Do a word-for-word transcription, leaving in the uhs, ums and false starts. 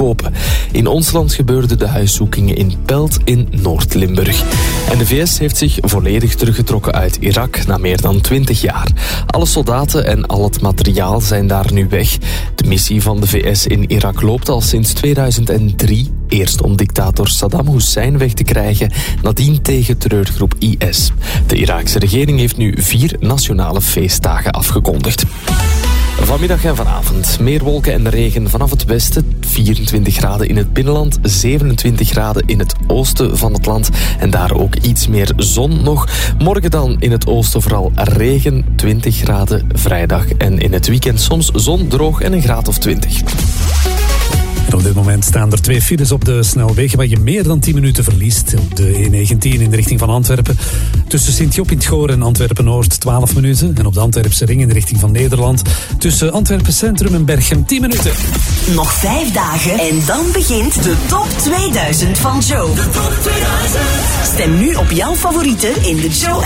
kopen. In ons land gebeurden de huiszoekingen in Pelt in Noord-Limburg. En de V S heeft zich volledig teruggetrokken uit Irak na meer dan twintig jaar. Alle soldaten en al het materiaal zijn daar nu weg. De missie van de V S in Irak loopt al sinds tweeduizend drie. Eerst om dictator Saddam Hussein weg te krijgen, nadien tegen terreurgroep I S. De Iraakse regering heeft nu vier nationale feestdagen afgekondigd. Vanmiddag en vanavond meer wolken en regen vanaf het westen. vierentwintig graden in het binnenland, zevenentwintig graden in het oosten van het land. En daar ook iets meer zon nog. Morgen dan in het oosten vooral regen, twintig graden vrijdag. En in het weekend soms zon, droog en een graad of twintig. En op dit moment staan er twee files op de snelwegen waar je meer dan tien minuten verliest. Op de E negentien in de richting van Antwerpen. Tussen Sint-Job in het Goor en Antwerpen-Noord twaalf minuten. En op de Antwerpse ring in de richting van Nederland. Tussen Antwerpen Centrum en Berchem tien minuten. Nog vijf dagen en dan begint de top tweeduizend van Joe. De top tweeduizend. Stem nu op jouw favorieten in de Joe